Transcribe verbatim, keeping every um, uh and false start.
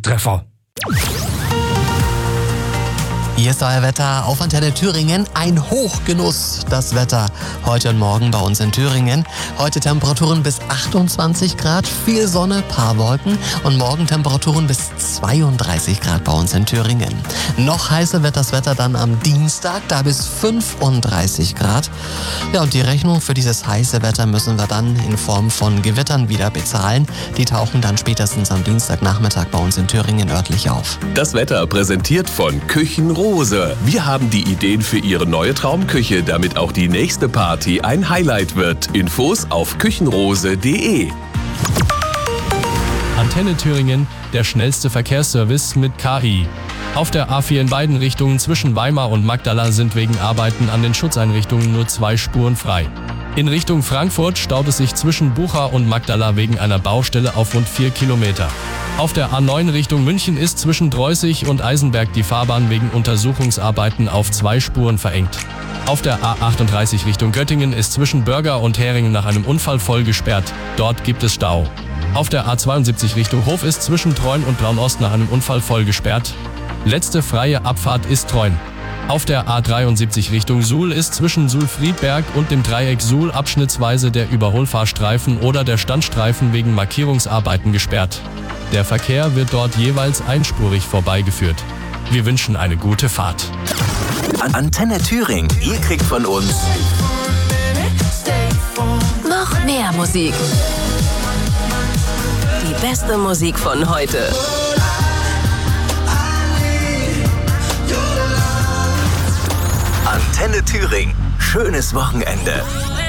Treffer. Hier ist euer Wetter auf Antenne Thüringen. Ein Hochgenuss, das Wetter heute und morgen bei uns in Thüringen. Heute Temperaturen bis achtundzwanzig Grad, viel Sonne, paar Wolken und morgen Temperaturen bis zweiunddreißig Grad bei uns in Thüringen. Noch heißer wird das Wetter dann am Dienstag, da bis fünfunddreißig Grad. Ja, und die Rechnung für dieses heiße Wetter müssen wir dann in Form von Gewittern wieder bezahlen. Die tauchen dann spätestens am Dienstagnachmittag bei uns in Thüringen örtlich auf. Das Wetter präsentiert von Küchenrose. Wir haben die Ideen für Ihre neue Traumküche, damit auch die nächste Party ein Highlight wird. Infos auf küchenrose punkt de. Antenne Thüringen, der schnellste Verkehrsservice mit K I. Auf der A vier in beiden Richtungen zwischen Weimar und Magdala sind wegen Arbeiten an den Schutzeinrichtungen nur zwei Spuren frei. In Richtung Frankfurt staut es sich zwischen Bucha und Magdala wegen einer Baustelle auf rund vier Kilometer. Auf der A neun Richtung München ist zwischen Dreußig und Eisenberg die Fahrbahn wegen Untersuchungsarbeiten auf zwei Spuren verengt. Auf der A achtunddreißig Richtung Göttingen ist zwischen Börger und Heringen nach einem Unfall voll gesperrt. Dort gibt es Stau. Auf der A zweiundsiebzig Richtung Hof ist zwischen Treuen und Blaunost nach einem Unfall voll gesperrt. Letzte freie Abfahrt ist Treuen. Auf der A dreiundsiebzig Richtung Suhl ist zwischen Suhl-Friedberg und dem Dreieck Suhl abschnittsweise der Überholfahrstreifen oder der Standstreifen wegen Markierungsarbeiten gesperrt. Der Verkehr wird dort jeweils einspurig vorbeigeführt. Wir wünschen eine gute Fahrt. Antenne Thüringen, ihr kriegt von uns noch mehr Musik. Die beste Musik von heute. Antenne Thüringen. Schönes Wochenende.